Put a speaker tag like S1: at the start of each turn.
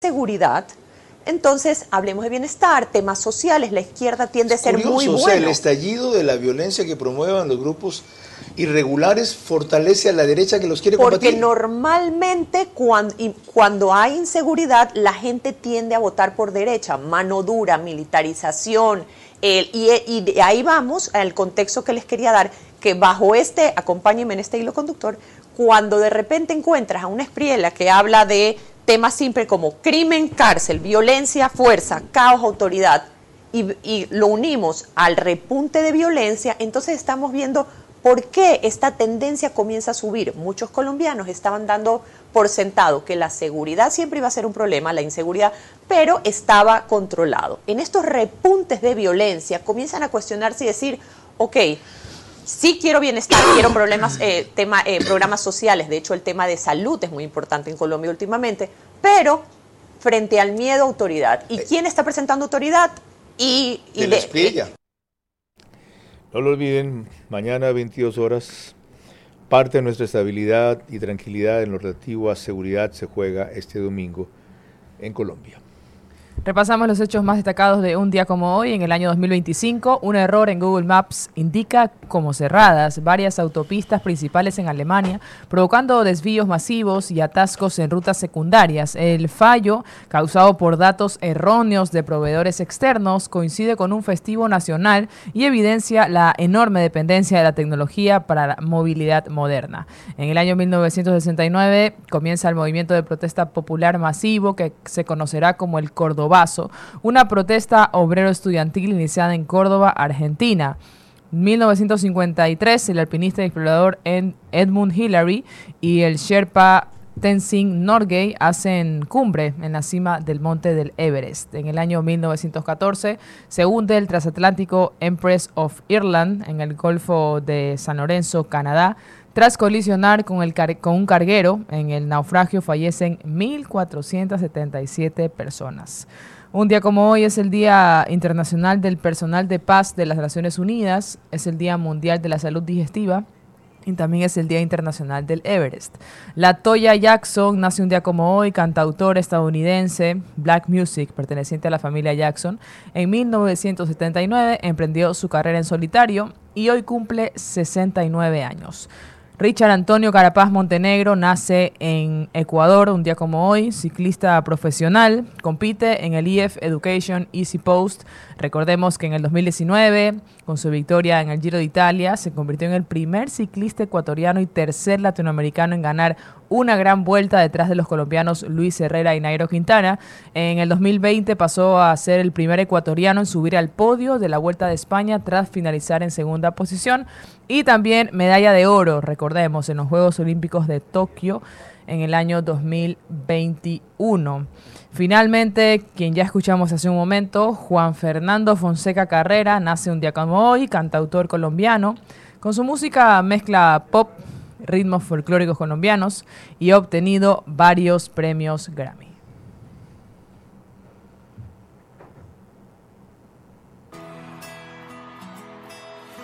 S1: seguridad, entonces hablemos de bienestar, temas sociales, la izquierda tiende a ser muy buena.
S2: O sea, el estallido de la violencia que promuevan los grupos irregulares fortalece a la derecha que los quiere combatir.
S1: Porque normalmente cuando hay inseguridad, la gente tiende a votar por derecha, mano dura, militarización, y de ahí vamos al contexto que les quería dar, que bajo acompáñenme en este hilo conductor, cuando de repente encuentras a una Espriella que habla de temas simples como crimen, cárcel, violencia, fuerza, caos, autoridad, y lo unimos al repunte de violencia, entonces estamos viendo por qué esta tendencia comienza a subir. Muchos colombianos estaban dando por sentado que la seguridad siempre iba a ser un problema, la inseguridad, pero estaba controlado. En estos repuntes de violencia comienzan a cuestionarse y decir, ok, sí quiero bienestar, quiero programas sociales, de hecho el tema de salud es muy importante en Colombia últimamente, pero frente al miedo a autoridad. ¿Y quién está presentando autoridad?
S2: De la Espriella.
S3: No lo olviden, mañana 22 horas, parte de nuestra estabilidad y tranquilidad en lo relativo a seguridad se juega este domingo en Colombia.
S4: Repasamos los hechos más destacados de un día como hoy. En el año 2025, un error en Google Maps indica como cerradas varias autopistas principales en Alemania, provocando desvíos masivos y atascos en rutas secundarias. El fallo, causado por datos erróneos de proveedores externos, coincide con un festivo nacional y evidencia la enorme dependencia de la tecnología para la movilidad moderna. En el año 1969 comienza el movimiento de protesta popular masivo que se conocerá como el Cordobazo, una protesta obrero-estudiantil iniciada en Córdoba, Argentina. En 1953, el alpinista y explorador Edmund Hillary y el Sherpa Tenzing Norgay hacen cumbre en la cima del monte del Everest. En el año 1914 se hunde el transatlántico Empress of Ireland en el Golfo de San Lorenzo, Canadá. Tras colisionar con un carguero, en el naufragio fallecen 1.477 personas. Un día como hoy es el Día Internacional del Personal de Paz de las Naciones Unidas, es el Día Mundial de la Salud Digestiva y también es el Día Internacional del Everest. LaToya Jackson nace un día como hoy, cantautora estadounidense, black music, perteneciente a la familia Jackson. En 1979 emprendió su carrera en solitario y hoy cumple 69 años. Richard Antonio Carapaz Montenegro nace en Ecuador un día como hoy, ciclista profesional, compite en el EF Education Easy Post. Recordemos que en el 2019, con su victoria en el Giro de Italia, se convirtió en el primer ciclista ecuatoriano y tercer latinoamericano en ganar una gran vuelta detrás de los colombianos Luis Herrera y Nairo Quintana. En el 2020 pasó a ser el primer ecuatoriano en subir al podio de la Vuelta de España tras finalizar en segunda posición. Y también medalla de oro, recordemos, en los Juegos Olímpicos de Tokio en el año 2021. Finalmente, quien ya escuchamos hace un momento, Juan Fernando Fonseca Carrera, nace un día como hoy, cantautor colombiano. Con su música mezcla pop, ritmos folclóricos colombianos y ha obtenido varios premios Grammy.